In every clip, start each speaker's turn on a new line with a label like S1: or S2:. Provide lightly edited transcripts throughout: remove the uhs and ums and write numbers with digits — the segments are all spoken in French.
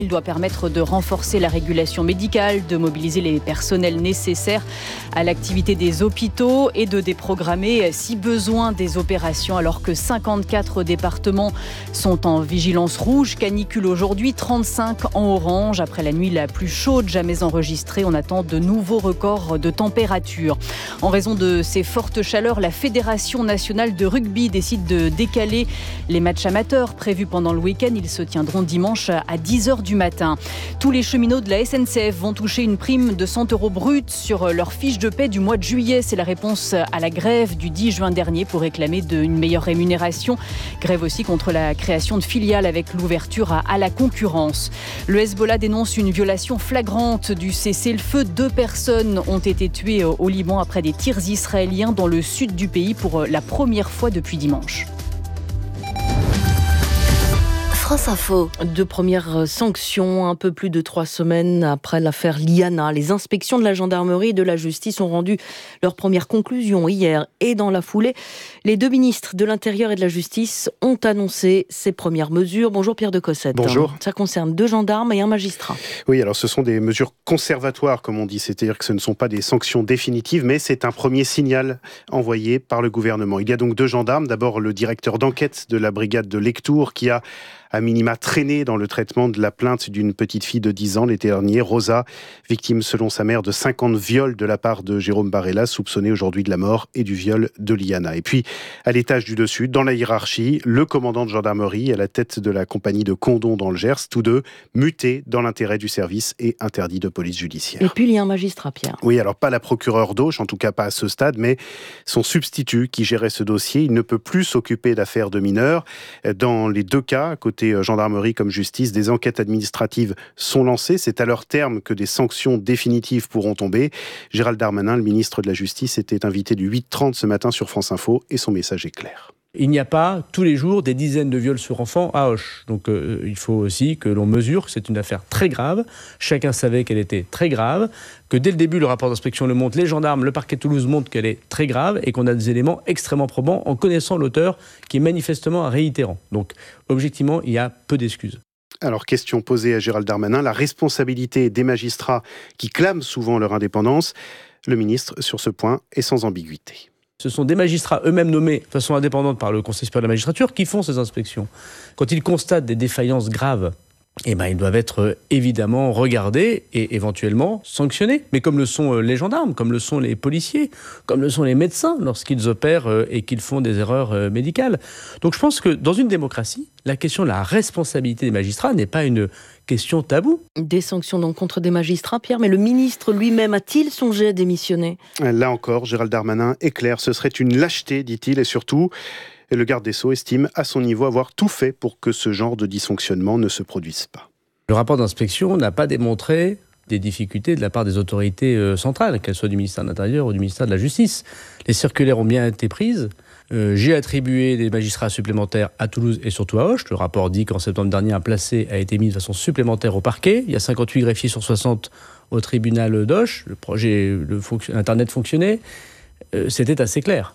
S1: Il doit permettre de renforcer la régulation médicale, de mobiliser les personnels nécessaires à l'activité des hôpitaux et de déprogrammer, si besoin, des opérations, alors que 54 départements sont en vigilance rouge. Canicule aujourd'hui, 35 en orange. Après la nuit la plus chaude jamais enregistrée, on attend de nouveaux records de température. En raison de ces fortes chaleurs, la Fédération nationale de rugby décide de décaler les matchs amateurs prévus pendant le week-end. Ils se tiendront dimanche à 10h du matin. Tous les cheminots de la SNCF vont toucher une prime de 100 € brut sur leur fiche de paie du mois de juillet. C'est la réponse à la grève du 10 juin dernier pour réclamer une meilleure rémunération. Grève aussi contre la création de filiales avec l'ouverture à la concurrence. Le Hezbollah dénonce une violation flagrante du cessez-le-feu. 2 personnes ont été tuées au Liban après des tirs israéliens dans le sud du pays pour la première fois depuis dimanche.
S2: France Info. 2 premières sanctions, un peu plus de 3 semaines après l'affaire Liana. Les inspections de la gendarmerie et de la justice ont rendu leurs premières conclusions hier. Et dans la foulée, les 2 ministres de l'Intérieur et de la Justice ont annoncé ces premières mesures. Bonjour Pierre de Cossette.
S3: Bonjour.
S2: Ça concerne 2 gendarmes et un magistrat.
S3: Oui, alors ce sont des mesures conservatoires, comme on dit. C'est-à-dire que ce ne sont pas des sanctions définitives, mais c'est un premier signal envoyé par le gouvernement. Il y a donc 2 gendarmes. D'abord, le directeur d'enquête de la brigade de Lectoure, qui a à minima traîné dans le traitement de la plainte d'une petite fille de 10 ans l'été dernier, Rosa, victime selon sa mère de 50 viols de la part de Jérôme Barella, soupçonné aujourd'hui de la mort et du viol de Liana. Et puis, à l'étage du dessus, dans la hiérarchie, le commandant de gendarmerie à la tête de la compagnie de Condom dans le Gers, tous 2 mutés dans l'intérêt du service et interdits de police judiciaire.
S2: Et puis il y a un magistrat, Pierre.
S3: Oui, alors pas la procureure d'Auch, en tout cas pas à ce stade, mais son substitut qui gérait ce dossier. Il ne peut plus s'occuper d'affaires de mineurs. Dans les 2 cas, côté gendarmerie comme justice, des enquêtes administratives sont lancées. C'est à leur terme que des sanctions définitives pourront tomber. Gérald Darmanin, le ministre de la Justice, était invité du 8h30 ce matin sur France Info et son message est clair.
S4: Il n'y a pas tous les jours des dizaines de viols sur enfants à Auch. Donc il faut aussi que l'on mesure que c'est une affaire très grave. Chacun savait qu'elle était très grave, que dès le début, le rapport d'inspection le montre, les gendarmes, le parquet de Toulouse montrent qu'elle est très grave et qu'on a des éléments extrêmement probants en connaissant l'auteur qui est manifestement un réitérant. Donc objectivement, il y a peu d'excuses.
S3: Alors, question posée à Gérald Darmanin, la responsabilité des magistrats qui clament souvent leur indépendance. Le ministre, sur ce point, est sans ambiguïté.
S4: Ce sont des magistrats eux-mêmes nommés de façon indépendante par le Conseil supérieur de la magistrature qui font ces inspections. Quand ils constatent des défaillances graves, ils doivent être évidemment regardés et éventuellement sanctionnés. Mais comme le sont les gendarmes, comme le sont les policiers, comme le sont les médecins lorsqu'ils opèrent et qu'ils font des erreurs médicales. Donc je pense que dans une démocratie, la question de la responsabilité des magistrats n'est pas une question taboue.
S2: Des sanctions donc contre des magistrats, Pierre, mais le ministre lui-même a-t-il songé à démissionner ?
S3: Là encore, Gérald Darmanin est clair, ce serait une lâcheté, dit-il, et surtout, le garde des Sceaux estime à son niveau avoir tout fait pour que ce genre de dysfonctionnement ne se produise pas.
S4: Le rapport d'inspection n'a pas démontré des difficultés de la part des autorités centrales, qu'elles soient du ministère de l'Intérieur ou du ministère de la Justice. Les circulaires ont bien été prises. J'ai attribué des magistrats supplémentaires à Toulouse et surtout à Auch. Le rapport dit qu'en septembre dernier, un placé a été mis de façon supplémentaire au parquet. Il y a 58 greffiers sur 60 au tribunal d'Auch. Le projet Internet fonctionnait. C'était assez clair.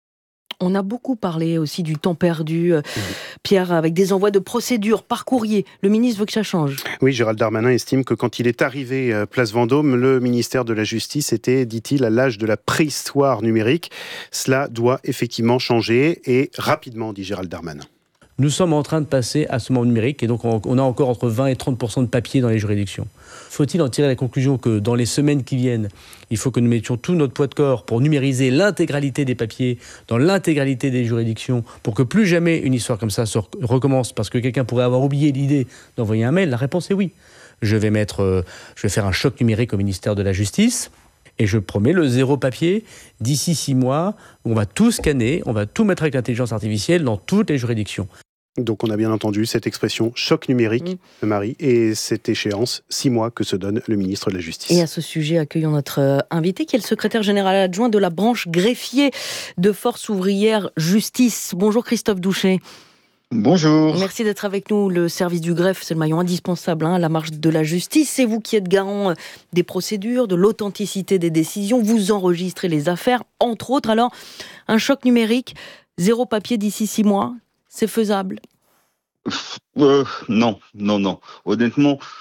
S2: On a beaucoup parlé aussi du temps perdu, Pierre, avec des envois de procédures par courrier. Le ministre veut que ça change.
S3: Oui, Gérald Darmanin estime que quand il est arrivé place Vendôme, le ministère de la Justice était, dit-il, à l'âge de la préhistoire numérique. Cela doit effectivement changer et rapidement, dit Gérald Darmanin.
S4: Nous sommes en train de passer à ce moment numérique et donc on a encore entre 20 et 30% de papier dans les juridictions. Faut-il en tirer la conclusion que dans les semaines qui viennent, il faut que nous mettions tout notre poids de corps pour numériser l'intégralité des papiers dans l'intégralité des juridictions pour que plus jamais une histoire comme ça se recommence parce que quelqu'un pourrait avoir oublié l'idée d'envoyer un mail? La réponse est oui. Je vais faire un choc numérique au ministère de la Justice. Et je promets le 0 papier d'ici 6 mois. On va tout scanner, on va tout mettre avec l'intelligence artificielle dans toutes les juridictions.
S3: Donc on a bien entendu cette expression choc numérique, Marie, et cette échéance, 6 mois que se donne le ministre de la Justice.
S2: Et à ce sujet, accueillons notre invité qui est le secrétaire général adjoint de la branche greffier de Force ouvrière Justice. Bonjour Christophe Douchet.
S5: Bonjour.
S2: Merci d'être avec nous. Le service du greffe, c'est le maillon indispensable à la marche de la justice. C'est vous qui êtes garant des procédures, de l'authenticité des décisions. Vous enregistrez les affaires, entre autres. Alors, un choc numérique, 0 papier d'ici 6 mois, c'est faisable?
S5: Non. Honnêtement,